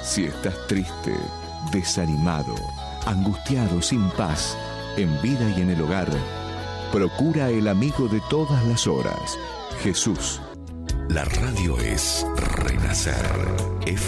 Si estás triste, desanimado, angustiado, sin paz, en vida y en el hogar, procura el amigo de todas las horas, Jesús. La radio es Renacer.